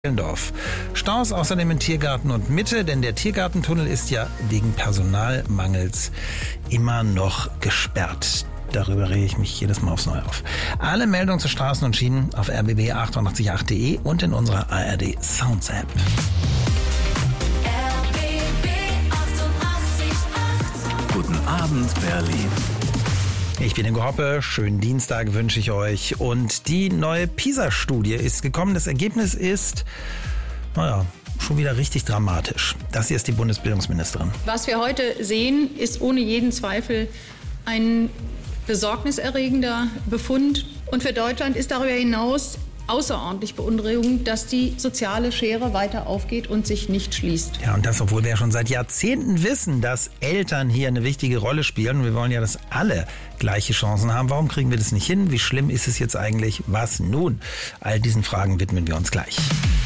Dorf. Staus außerdem in Tiergarten und Mitte, denn der Tiergartentunnel ist ja wegen Personalmangels immer noch gesperrt. Darüber rege ich mich jedes Mal aufs Neue auf. Alle Meldungen zu Straßen und Schienen auf rbb888.de und in unserer ARD Sounds App. Guten Abend, Berlin. Ich bin Ingo Hoppe, schönen Dienstag wünsche ich euch. Und die neue PISA-Studie ist gekommen. Das Ergebnis ist, schon wieder richtig dramatisch. Das hier ist die Bundesbildungsministerin. Was wir heute sehen, ist ohne jeden Zweifel ein besorgniserregender Befund. Und für Deutschland ist darüber hinaus außerordentlich beunruhigend, dass die soziale Schere weiter aufgeht und sich nicht schließt. Ja, und das, obwohl wir ja schon seit Jahrzehnten wissen, dass Eltern hier eine wichtige Rolle spielen. Wir wollen ja, dass alle gleiche Chancen haben. Warum kriegen wir das nicht hin? Wie schlimm ist es jetzt eigentlich? Was nun? All diesen Fragen widmen wir uns gleich.